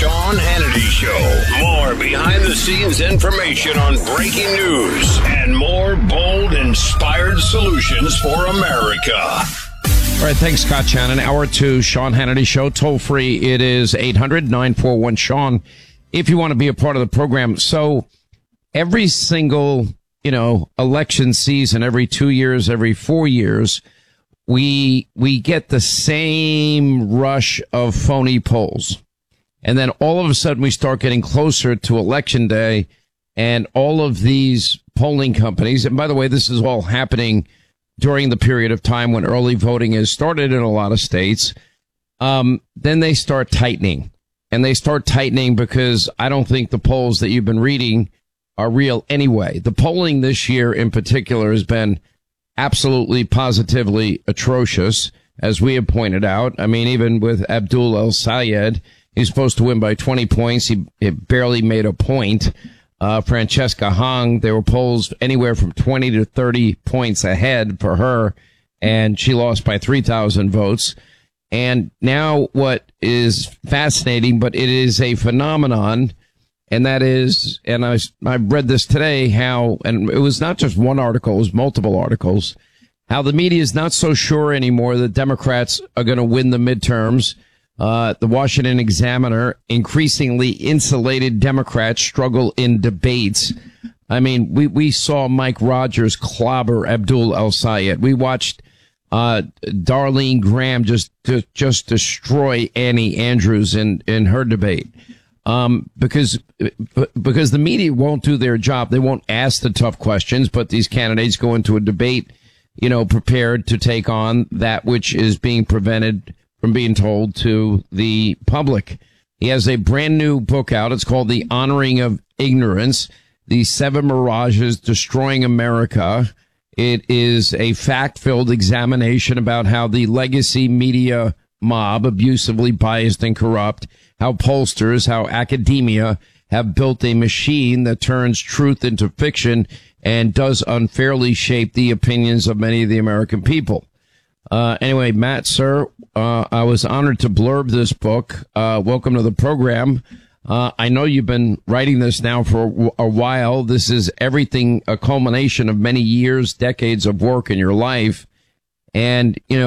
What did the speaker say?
Sean Hannity Show. More behind-the-scenes information on breaking news and more bold, inspired solutions for America. All right, thanks, Scott Shannon. Hour 2, Sean Hannity Show. Toll free, it is 800-941-SEAN if you want to be a part of the program. So every single, election season, every 2 years, every 4 years, we get the same rush of phony polls. And then all of a sudden we start getting closer to election day, and all of these polling companies, and by the way, this is all happening during the period of time when early voting has started in a lot of states, then they start tightening. And they start tightening because I don't think the polls that you've been reading are real anyway. The polling this year in particular has been absolutely, positively atrocious, as we have pointed out. I mean, even with Abdul El-Sayed, he's supposed to win by 20 points. He barely made a point. Francesca Hong, there were polls anywhere from 20 to 30 points ahead for her, and she lost by 3,000 votes. And now what is fascinating, but it is a phenomenon, and that is, and I read this today, how, and it was not just one article, it was multiple articles, how the media is not so sure anymore that Democrats are going to win the midterms. The Washington Examiner, increasingly insulated Democrats struggle in debates. I mean, we saw Mike Rogers clobber Abdul El-Sayed. We watched Darlene Graham just destroy Annie Andrews in her debate. Because the media won't do their job. They won't ask the tough questions, but these candidates go into a debate, prepared to take on that which is being prevented from being told to the public. He has a brand new book out. It's called The Honoring of Ignorance, The 7 Mirages Destroying America. It is a fact-filled examination about how the legacy media mob, abusively biased and corrupt, how pollsters, how academia have built a machine that turns truth into fiction and does unfairly shape the opinions of many of the American people. Anyway, Matt, sir, I was honored to blurb this book. Welcome to the program. I know you've been writing this now for a while. This is everything, a culmination of many years, decades of work in your life. And,